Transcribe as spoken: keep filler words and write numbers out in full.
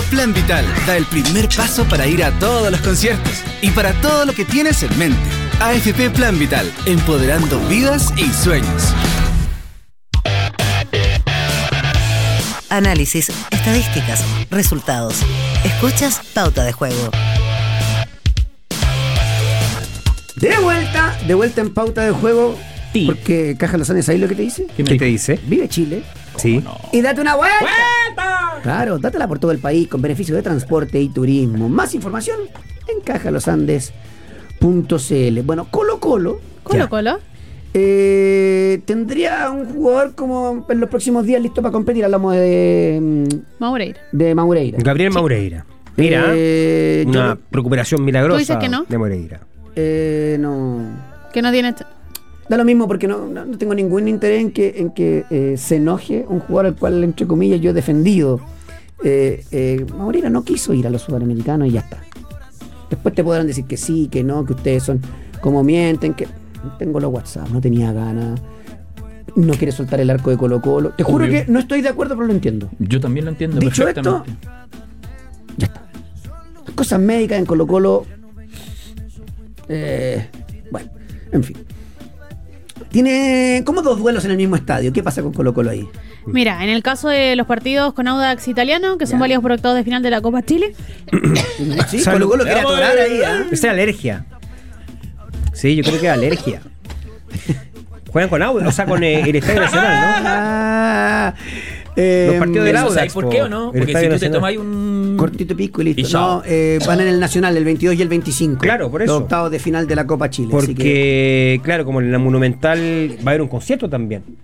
Plan Vital da el primer paso para ir a todos los conciertos y para todo lo que tienes en mente. A F P Plan Vital, empoderando vidas y sueños. Análisis, estadísticas, resultados. Escuchas Pauta de Juego. De vuelta, de vuelta en Pauta de Juego. Sí. Porque Caja Lozano, ¿sabes lo que te dice? ¿Qué, ¿Qué te dice? Vive Chile. Sí. No. Y date una vuelta. ¡Vuelta! Claro, dátela por todo el país con beneficios de transporte y turismo. Más información en caja los andes punto c l. Bueno, Colo Colo. Colo Ya. Colo. Eh, tendría un jugador como en los próximos días listo para competir. Hablamos de, Maureira. de Maureira. Gabriel Maureira. Mira, Eh, una yo- recuperación milagrosa ¿Tú dices que no? de Maureira. eh, no. Que no tiene... Da lo mismo porque no, no, no tengo ningún interés en que, en que eh, se enoje un jugador al cual, entre comillas, yo he defendido. Eh, eh, Maureira no quiso ir a los sudamericanos y ya está. Después te podrán decir que sí, que no, que ustedes son como mienten, que tengo los WhatsApp, no tenía ganas, no quiere soltar el arco de Colo Colo. Te juro Obvio. que no estoy de acuerdo, pero lo entiendo. Yo también lo entiendo Dicho perfectamente. Ya está. Las cosas médicas en Colo Colo. Eh, bueno, en fin. Tiene como dos duelos en el mismo estadio. ¿Qué pasa con Colo Colo ahí? Mira, en el caso de los partidos con Audax Italiano, que son Ya. válidos por octavos de final de la Copa Chile, Sí, Salud. Colo Colo quiere atorar ahí, ¿ah? Esa es alergia. Sí, yo creo que es alergia. Juegan con Audax, o sea, con eh, el Estadio Nacional, ¿no? Ah, eh, Los partidos del ¿Eso Audax, sabes por qué o no? el Porque si Estadio tú te Nacional. tomas un... cortito pico y listo. Y chao. No, eh, van en el Nacional el veintidós y el veinticinco. Claro, por eso. Los octavos de final de la Copa Chile. así que- Porque, claro, como en la Monumental va a haber un concierto también.